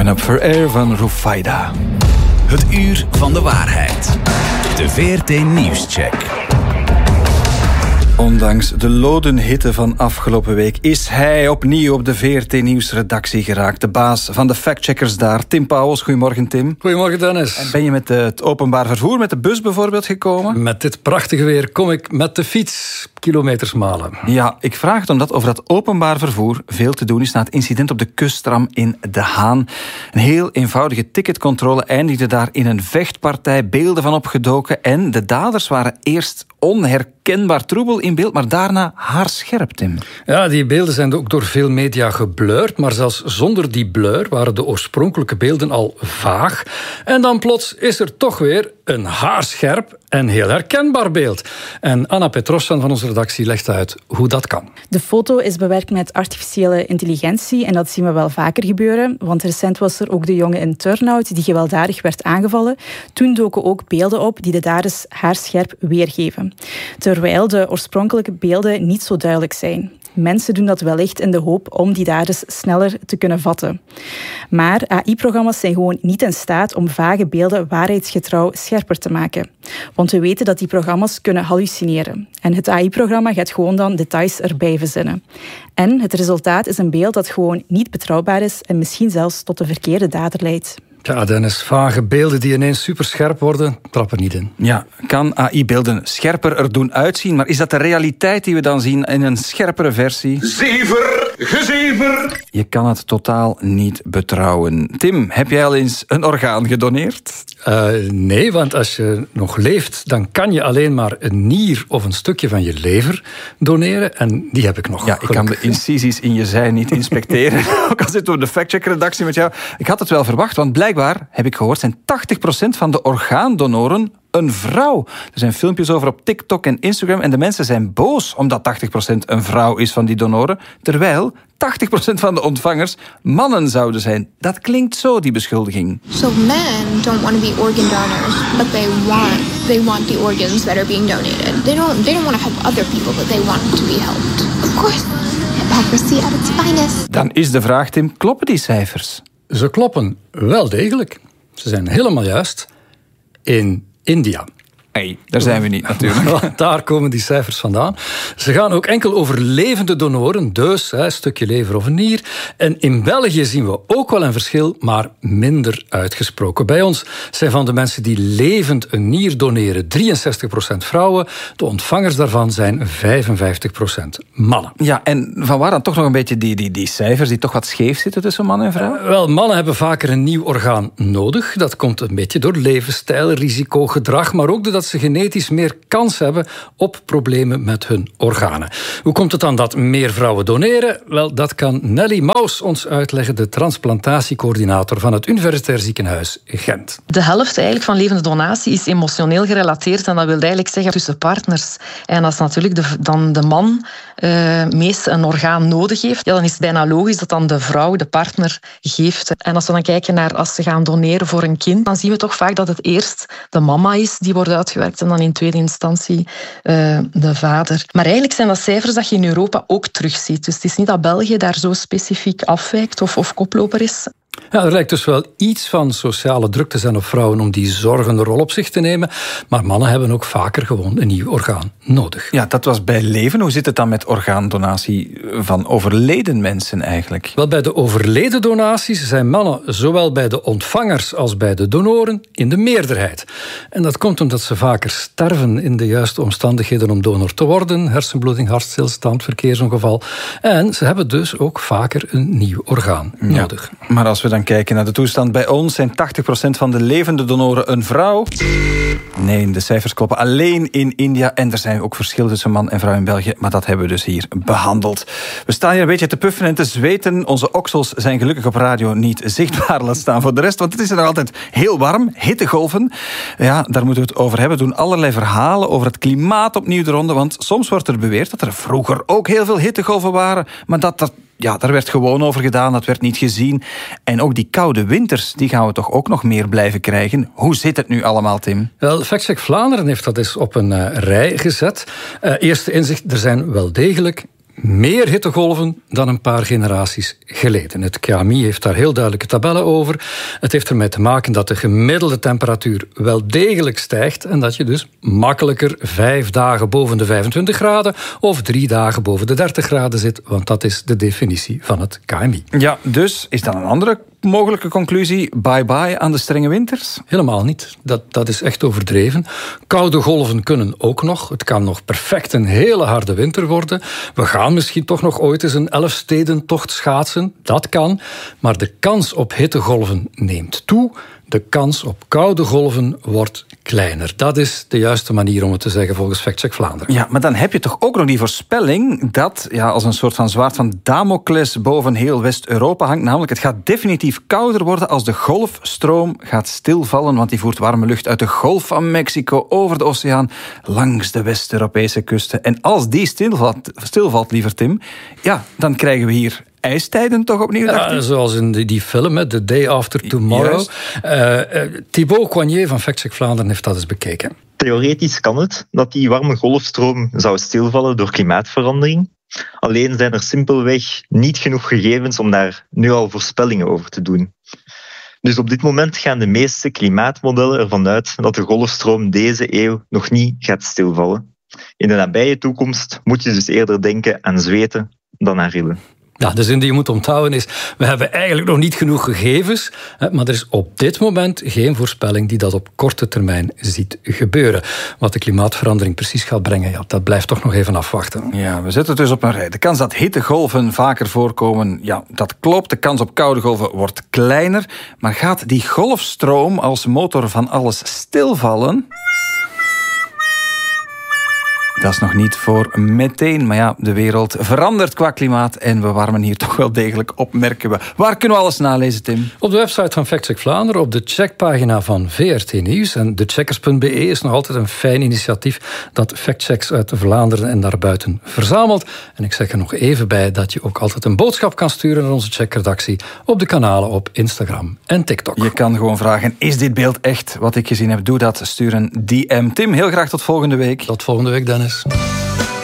Coming Up for Air van Rufaida. Het uur van de waarheid. De VRT Nieuwscheck. Ondanks de lodenhitte van afgelopen week is hij opnieuw op de VRT Nieuwsredactie geraakt. De baas van de factcheckers daar, Tim Pauwels. Goedemorgen, Tim. Goedemorgen, Dennis. En ben je met het openbaar vervoer, met de bus bijvoorbeeld gekomen? Met dit prachtige weer kom ik met de fiets kilometers malen. Ja, ik vraag het omdat over dat openbaar vervoer veel te doen is na het incident op de kusttram in De Haan. Een heel eenvoudige ticketcontrole eindigde daar in een vechtpartij, beelden van opgedoken en de daders waren eerst onherkenbaar troebel in beeld, maar daarna haarscherp, Tim. Ja, die beelden zijn ook door veel media geblurred, maar zelfs zonder die blur waren de oorspronkelijke beelden al vaag. En dan plots is er toch weer een haarscherp en heel herkenbaar beeld. En Anna Petrosjan van onze redactie legt uit hoe dat kan. De foto is bewerkt met artificiële intelligentie en dat zien we wel vaker gebeuren, want recent was er ook de jongen in Turnhout die gewelddadig werd aangevallen. Toen doken ook beelden op die de daders haarscherp weergeven. Terwijl de oorspronkelijke beelden niet zo duidelijk zijn. Mensen doen dat wellicht in de hoop om die daders sneller te kunnen vatten. Maar AI-programma's zijn gewoon niet in staat om vage beelden waarheidsgetrouw scherper te maken. Want we weten dat die programma's kunnen hallucineren. En het AI-programma gaat gewoon dan details erbij verzinnen. En het resultaat is een beeld dat gewoon niet betrouwbaar is en misschien zelfs tot de verkeerde dader leidt. Ja, Dennis, vage beelden die ineens superscherp worden, trap er niet in. Ja, kan AI-beelden scherper er doen uitzien, maar is dat de realiteit die we dan zien in een scherpere versie? Gezever! Je kan het totaal niet betrouwen. Tim, heb jij al eens een orgaan gedoneerd? Nee, want als je nog leeft, dan kan je alleen maar een nier of een stukje van je lever doneren. En die heb ik nog. Ja, ik kan de incisies in je zij niet inspecteren. Ook al zitten we de factcheck-redactie met jou. Ik had het wel verwacht, want blijkbaar, heb ik gehoord, zijn 80% van de orgaandonoren een vrouw. Er zijn filmpjes over op TikTok en Instagram en de mensen zijn boos omdat 80% een vrouw is van die donoren, terwijl 80% van de ontvangers mannen zouden zijn. Dat klinkt zo, die beschuldiging. So men don't want to be organ donors, but they want the organs that are being donated. They don't want to help other people, but they want to be helped. Of course, hypocrisy at its finest. Dan is de vraag, Tim, kloppen die cijfers? Ze kloppen wel degelijk. Ze zijn helemaal juist. In India. Hey, daar zijn we niet natuurlijk. Daar komen die cijfers vandaan. Ze gaan ook enkel over levende donoren, dus een stukje lever of een nier. En in België zien we ook wel een verschil, maar minder uitgesproken. Bij ons zijn van de mensen die levend een nier doneren 63% vrouwen. De ontvangers daarvan zijn 55% mannen. Ja, en vanwaar dan toch nog een beetje die cijfers die toch wat scheef zitten tussen man en vrouw? Wel, mannen hebben vaker een nieuw orgaan nodig. Dat komt een beetje door levensstijl, risico, gedrag, maar ook doordat ze genetisch meer kans hebben op problemen met hun organen. Hoe komt het dan dat meer vrouwen doneren? Wel, dat kan Nelly Maus ons uitleggen, de transplantatiecoördinator van het Universitair Ziekenhuis Gent. De helft eigenlijk van levende donatie is emotioneel gerelateerd en dat wil eigenlijk zeggen tussen partners. En als natuurlijk dan de man meest een orgaan nodig heeft, ja, dan is het bijna logisch dat dan de vrouw, de partner, geeft. En als we dan kijken naar als ze gaan doneren voor een kind, dan zien we toch vaak dat het eerst de mama is die wordt uitgewerkt en dan in tweede instantie de vader. Maar eigenlijk zijn dat cijfers dat je in Europa ook terugziet. Dus het is niet dat België daar zo specifiek afwijkt of koploper is. Ja, er lijkt dus wel iets van sociale druk te zijn op vrouwen om die zorgende rol op zich te nemen. Maar mannen hebben ook vaker gewoon een nieuw orgaan nodig. Ja, dat was bij leven. Hoe zit het dan met orgaandonatie van overleden mensen eigenlijk? Wel, bij de overleden donaties zijn mannen zowel bij de ontvangers als bij de donoren in de meerderheid. En dat komt omdat ze vaker sterven in de juiste omstandigheden om donor te worden. Hersenbloeding, hartstilstand, verkeersongeval. En ze hebben dus ook vaker een nieuw orgaan nodig. Maar als we dan kijken naar de toestand bij ons, zijn 80% van de levende donoren een vrouw? Nee, de cijfers kloppen alleen in India. En er zijn ook verschillen tussen man en vrouw in België. Maar dat hebben we dus hier behandeld. We staan hier een beetje te puffen en te zweten. Onze oksels zijn gelukkig op radio niet zichtbaar, laat staan voor de rest. Want het is er nog altijd heel warm, hittegolven. Ja, daar moeten we het over hebben. We doen allerlei verhalen over het klimaat opnieuw de ronde. Want soms wordt er beweerd dat er vroeger ook heel veel hittegolven waren. Maar daar werd gewoon over gedaan, dat werd niet gezien. En ook die koude winters, die gaan we toch ook nog meer blijven krijgen. Hoe zit het nu allemaal, Tim? Wel, FactCheck Vlaanderen heeft dat eens op een rij gezet. Eerste inzicht, er zijn wel degelijk meer hittegolven dan een paar generaties geleden. Het KMI heeft daar heel duidelijke tabellen over. Het heeft ermee te maken dat de gemiddelde temperatuur wel degelijk stijgt en dat je dus makkelijker 5 dagen boven de 25 graden of 3 dagen boven de 30 graden zit, want dat is de definitie van het KMI. Ja, dus is dan een andere mogelijke conclusie: bye-bye aan de strenge winters? Helemaal niet. Dat is echt overdreven. Koude golven kunnen ook nog. Het kan nog perfect een hele harde winter worden. We gaan misschien toch nog ooit eens een 11-stedentocht schaatsen. Dat kan. Maar de kans op hittegolven neemt toe. De kans op koude golven wordt kleiner. Dat is de juiste manier om het te zeggen volgens FactCheck Vlaanderen. Ja, maar dan heb je toch ook nog die voorspelling dat als een soort van zwaard van Damocles boven heel West-Europa hangt. Namelijk, het gaat definitief kouder worden als de golfstroom gaat stilvallen. Want die voert warme lucht uit de Golf van Mexico over de oceaan langs de West-Europese kusten. En als die stilvalt, liever Tim, dan krijgen we hier ijstijden toch opnieuw, dacht ik? Zoals in die film, The Day After Tomorrow. Thibaut Coignet van FactCheck Vlaanderen heeft dat eens bekeken. Theoretisch kan het dat die warme golfstroom zou stilvallen door klimaatverandering. Alleen zijn er simpelweg niet genoeg gegevens om daar nu al voorspellingen over te doen. Dus op dit moment gaan de meeste klimaatmodellen ervan uit dat de golfstroom deze eeuw nog niet gaat stilvallen. In de nabije toekomst moet je dus eerder denken aan zweten dan aan rillen. Ja, de zin die je moet onthouden is, we hebben eigenlijk nog niet genoeg gegevens, maar er is op dit moment geen voorspelling die dat op korte termijn ziet gebeuren. Wat de klimaatverandering precies gaat brengen, dat blijft toch nog even afwachten. Ja, we zetten het dus op een rij. De kans dat hittegolven vaker voorkomen, dat klopt. De kans op koude golven wordt kleiner. Maar gaat die golfstroom als motor van alles stilvallen? Dat is nog niet voor meteen, maar de wereld verandert qua klimaat en we warmen hier toch wel degelijk op, merken we. Waar kunnen we alles nalezen, Tim? Op de website van FactCheck Vlaanderen, op de checkpagina van VRT Nieuws. En decheckers.be is nog altijd een fijn initiatief dat factchecks uit Vlaanderen en daarbuiten verzamelt. En ik zeg er nog even bij dat je ook altijd een boodschap kan sturen naar onze checkredactie op de kanalen op Instagram en TikTok. Je kan gewoon vragen, is dit beeld echt wat ik gezien heb? Doe dat, stuur een DM. Tim, heel graag tot volgende week. Tot volgende week, Dennis.